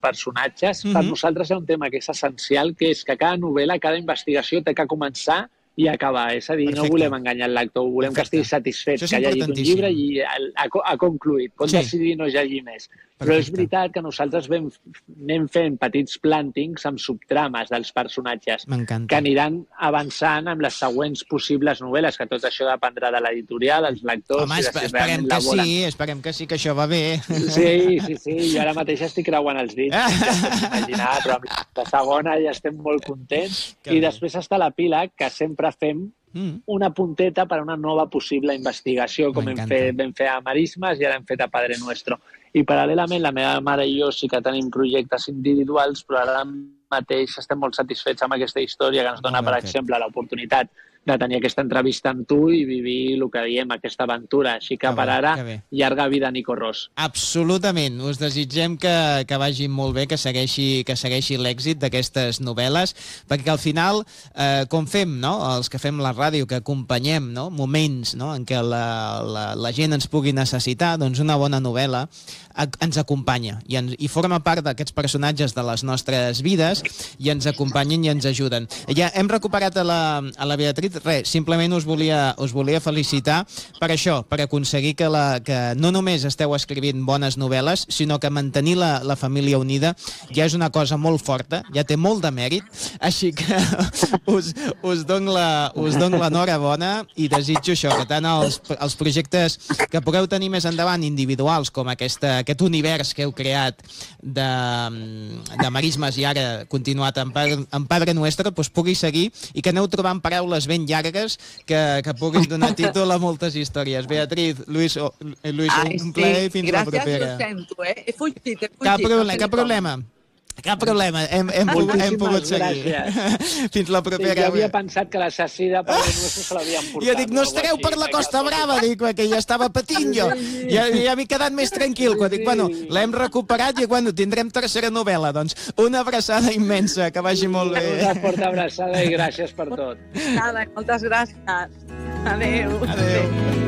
personatges, per nosaltres hi ha un tema que és essencial, que és que cada novel·la, cada investigació té que començar i acabar. És a dir, no volem enganyar el lector, volem que estigui satisfet, que hagi llegit un llibre i ha concluït. Pot decidir no llegir més. Però és veritat que nosaltres anem fent petits plàntings amb subtrames dels personatges que aniran avançant amb les següents possibles novel·les, que tot això dependrà de l'editorial, dels lectors... Home, esperem que sí, que això va bé. Sí, jo ara mateix estic creuant els dits, imaginar, però amb la segona ja estem molt contents. I després està l'epíleg, que sempre fem una punteta per a una nova possible investigació, com vam fer a Marismes i ara hem fet a Padre Nuestro. I paral·lelament la meva mare i jo sí que tenim projectes individuals, però ara mateix estem molt satisfets amb aquesta història que ens dona, per exemple, l'oportunitat de tenir aquesta entrevista amb tu i vivir el que diem, aquesta aventura. Així que per ara, llarga vida Nico Ros. Absolutament. Us desitgem que vagi molt bé, que segueixi l'èxit d'aquestes novel·les, perquè al final, com fem, els que fem la ràdio, que acompanyem moments en què la gent ens pugui necessitar, doncs una bona novel·la ens acompanya i forma part d'aquests personatges de les nostres vides i ens acompanyen i ens ajuden. Ja hem recuperat a la Beatriz. Res, simplement us volia felicitar per això, per aconseguir que no només esteu escrivint bones novel·les, sinó que mantenir la família unida ja és una cosa molt forta, ja té molt de mèrit, així que us dono l'enhorabona i desitjo això, que tant els projectes que pugueu tenir més endavant, individuals, com aquest univers que heu creat de Marismes i ara continuat en Padre Nuestro, doncs pugui seguir i que aneu trobant paraules ben llargues que puguin donar títol a moltes històries. Beatriz, Luis, un plaer i fins la propera. Gràcies, ho sento, he fugit. Cap problema, hem pogut seguir. Fins la propera. Jo havia pensat que l'assassí de Padre Nuestro se l'havien portat. Jo dic, no estareu per la Costa Brava, que ja estava patint jo. Ja m'he quedat més tranquil, quan dic, l'hem recuperat i tindrem tercera novel·la. Doncs una abraçada immensa, que vagi molt bé. Una forta abraçada i gràcies per tot. Moltes gràcies. Adéu. Adéu.